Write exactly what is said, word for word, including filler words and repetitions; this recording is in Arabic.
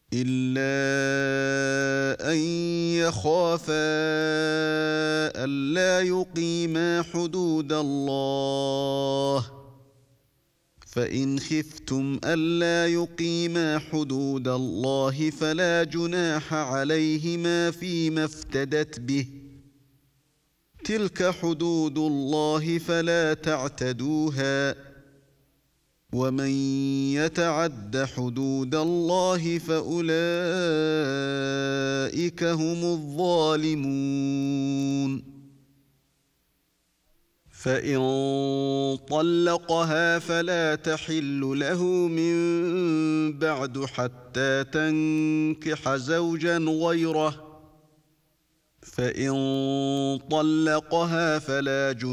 إِلَّا أَن يَخَافَا أَلَّا يُقِيمَا حُدُودَ اللَّهِ ۖ فَإِنْ خِفْتُمْ أَلَّا يُقِيمَا حُدُودَ اللَّهِ فَلَا جُنَاحَ عَلَيْهِمَا فِيمَا افْتَدَتْ بِهِ ۗ تِلْكَ حُدُودُ اللَّهِ فَلَا تَعْتَدُوهَا ۚ وَمَن يَتَعَدَّ حُدُودَ اللَّهِ فَأُولَٰئِكَ هُمُ الظَّالِمُونَ. فَإِن طَلَّقَهَا فَلَا تَحِلُّ لَهُ مِن بَعْدُ حَتَّىٰ تَنكِحَ زَوْجًا غَيْرَهُ ۚ فَإِن طَلَّقَهَا فَلَا جُنَاحَ